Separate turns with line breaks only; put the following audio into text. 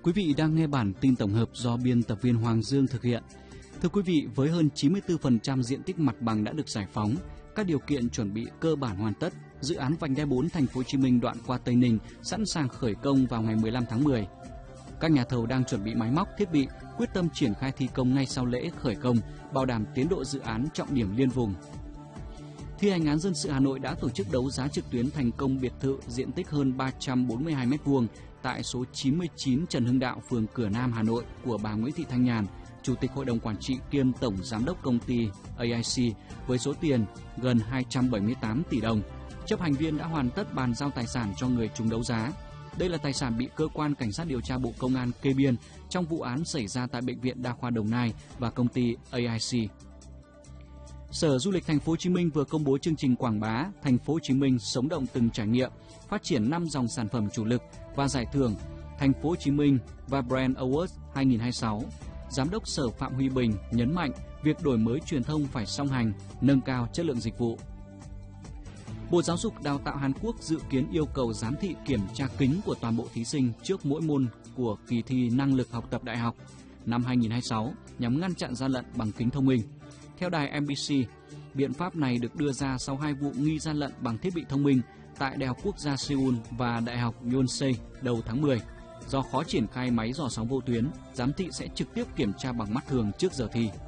Quý vị đang nghe bản tin tổng hợp do biên tập viên Hoàng Dương thực hiện. Thưa quý vị, với hơn 94% diện tích mặt bằng đã được giải phóng, các điều kiện chuẩn bị cơ bản hoàn tất, dự án vành đai 4 Thành phố Hồ Chí Minh đoạn qua Tây Ninh sẵn sàng khởi công vào ngày 15 tháng 10. Các nhà thầu đang chuẩn bị máy móc, thiết bị, quyết tâm triển khai thi công ngay sau lễ khởi công, bảo đảm tiến độ dự án trọng điểm liên vùng. Thi hành án dân sự Hà Nội đã tổ chức đấu giá trực tuyến thành công biệt thự diện tích hơn 342 m² tại số 99 Trần Hưng Đạo, phường Cửa Nam, Hà Nội của bà Nguyễn Thị Thanh Nhàn, Chủ tịch Hội đồng Quản trị kiêm Tổng Giám đốc công ty AIC với số tiền gần 278 tỷ đồng. Chấp hành viên đã hoàn tất bàn giao tài sản cho người trúng đấu giá. Đây là tài sản bị cơ quan cảnh sát điều tra Bộ Công an kê biên trong vụ án xảy ra tại Bệnh viện Đa khoa Đồng Nai và công ty AIC. Sở Du lịch Thành phố Hồ Chí Minh vừa công bố chương trình quảng bá Thành phố Hồ Chí Minh sống động từng trải nghiệm, phát triển 5 dòng sản phẩm chủ lực và giải thưởng Thành phố Hồ Chí Minh và Brand Awards 2026. Giám đốc Sở Phạm Huy Bình nhấn mạnh việc đổi mới truyền thông phải song hành, nâng cao chất lượng dịch vụ. Bộ Giáo dục Đào tạo Hàn Quốc dự kiến yêu cầu giám thị kiểm tra kính của toàn bộ thí sinh trước mỗi môn của kỳ thi năng lực học tập đại học năm 2026 nhằm ngăn chặn gian lận bằng kính thông minh. Theo đài MBC, biện pháp này được đưa ra sau 2 vụ nghi gian lận bằng thiết bị thông minh tại Đại học Quốc gia Seoul và Đại học Yonsei đầu tháng 10. Do khó triển khai máy dò sóng vô tuyến, giám thị sẽ trực tiếp kiểm tra bằng mắt thường trước giờ thi.